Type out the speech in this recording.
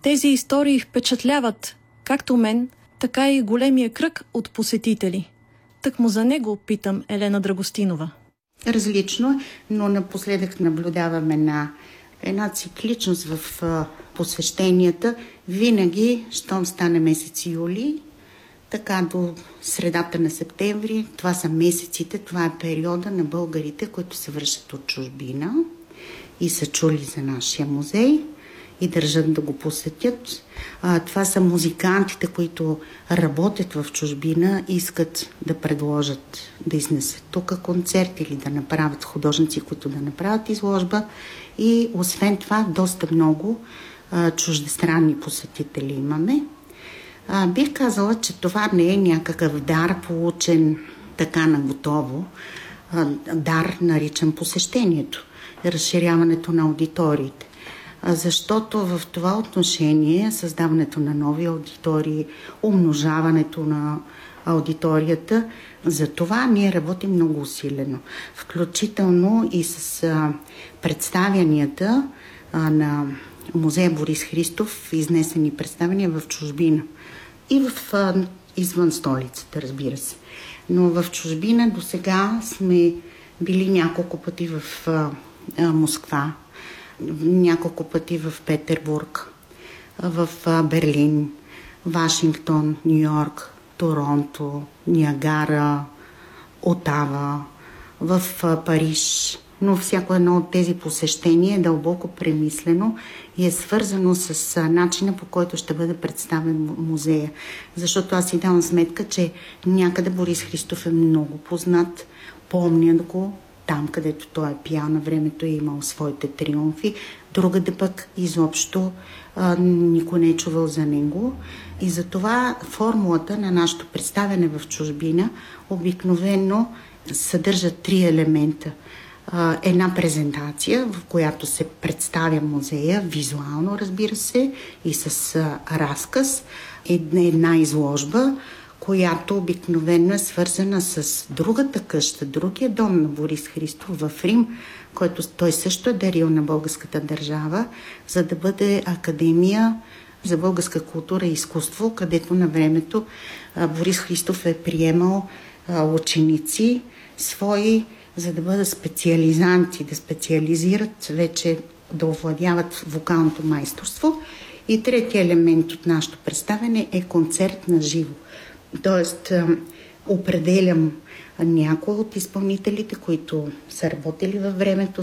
Тези истории впечатляват както мен, така и големия кръг от посетители. Тъкмо за него питам Елена Драгостинова. Различно, но напоследък наблюдаваме една цикличност в посвещенията. Винаги, щом стане месец юли, така до средата на септември, това са месеците, това е периода на българите, които се връщат от чужбина и са чули за нашия музей и държат да го посетят. Това са музикантите, които работят в чужбина и искат да предложат да изнесат тук концерт или да направят художници, които да направят изложба. И освен това, доста много чуждестранни посетители имаме. Бих казала, че това не е някакъв дар, получен така наготово. Дар наричам посещението, разширяването на аудиториите. Защото в това отношение създаването на нови аудитории, умножаването на аудиторията, за това ние работим много усилено. Включително и с представянията на музея Борис Христов, изнесени представяния в чужбина и извън столицата, разбира се. Но в чужбина до сега сме били няколко пъти в Москва, няколко пъти в Петербург, в Берлин, Вашингтон, Нью-Йорк, Торонто, Ниагара, Отава, в Париж. Но всяко едно от тези посещения е дълбоко премислено и е свързано с начина, по който ще бъде представен музея. Защото аз си давам сметка, че някъде Борис Христов е много познат, помнят го, там, където той е пиян на времето е имал своите триумфи, другаде пък изобщо никой не е чувал за него. И затова формулата на нашето представяне в чужбина обикновено съдържа 3 елемента. Една презентация, в която се представя музея, визуално, разбира се, и с разказ, една изложба, която обикновено е свързана с другата къща, другия дом на Борис Христов в Рим, който той също е дарил на българската държава, за да бъде академия за българска култура и изкуство, където на времето Борис Христов е приемал ученици свои, за да бъдат специализанти, да специализират вече, да овладяват вокалното майсторство. И третия елемент от нашето представяне е концерт на живо. Тоест, определям някои от изпълнителите, които са работили във времето